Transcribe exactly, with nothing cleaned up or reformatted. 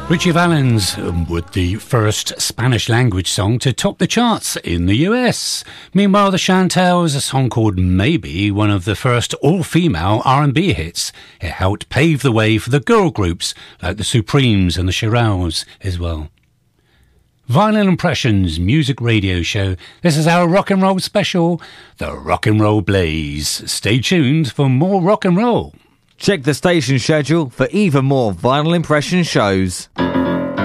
Richie Valens um, with the first Spanish language song to top the charts in the U S. Meanwhile, the Chantels, a song called Maybe, one of the first all-female R and B hits. It helped pave the way for the girl groups like the Supremes and the Shirelles as well. Vinyl Impressions music radio show. This is our rock and roll special, the Rock and Roll Blaze. Stay tuned for more rock and roll. Check the station schedule for even more Vinyl Impression shows.